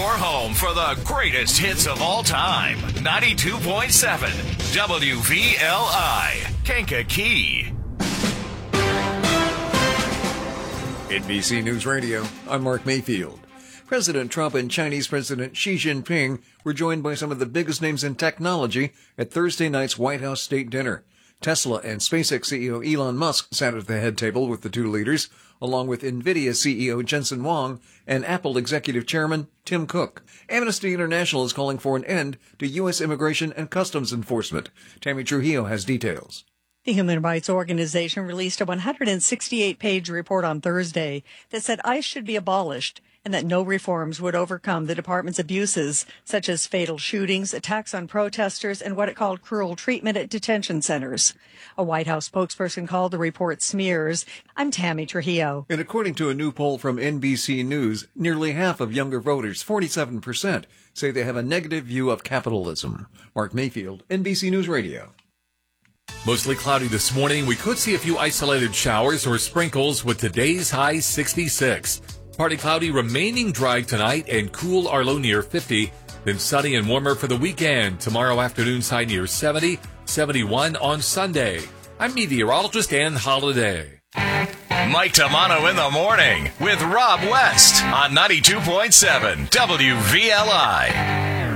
your home for the greatest hits of all time. 92.7 WVLI, Kankakee. NBC News Radio, I'm Mark Mayfield. President Trump and Chinese President Xi Jinping were joined by some of the biggest names in technology at Thursday night's White House state dinner. Tesla and SpaceX CEO Elon Musk sat at the head table with the two leaders, along with NVIDIA CEO Jensen Huang and Apple Executive Chairman Tim Cook. Amnesty International is calling for an end to U.S. immigration and customs enforcement. Tammy Trujillo has details. The Human Rights Organization released a 168-page report on Thursday that said ICE should be abolished and that no reforms would overcome the department's abuses, such as fatal shootings, attacks on protesters, and what it called cruel treatment at detention centers. A White House spokesperson called the report smears. I'm Tammy Trujillo. And according to a new poll from NBC News, nearly half of younger voters, 47%, say they have a negative view of capitalism. Mark Mayfield, NBC News Radio. Mostly cloudy this morning. We could see a few isolated showers or sprinkles with today's high 66. Partly cloudy, remaining dry tonight and cool our low near 50. Then sunny and warmer for the weekend. Tomorrow afternoon's high near 70, 71 on Sunday. I'm meteorologist Ann Holiday. Mike Tamano in the morning with Rob West on 92.7 WVLI.